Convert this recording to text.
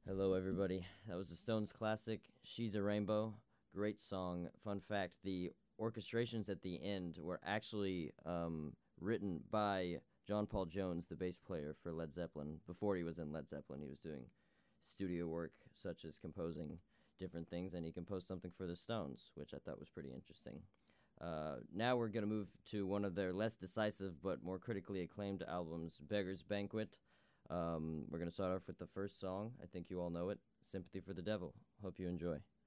Hello, everybody. That was the Stones classic, She's a Rainbow. Great song. Fun fact, the orchestrations at the end were actually written by John Paul Jones, the bass player for Led Zeppelin. Before he was in Led Zeppelin, he was doing studio work, such as composing different things, and he composed something for the Stones, which I thought was pretty interesting. Now we're going to move to one of their less decisive but more critically acclaimed albums, Beggar's Banquet. We're going to start off with the first song. I think you all know it, Sympathy for the Devil. Hope you enjoy.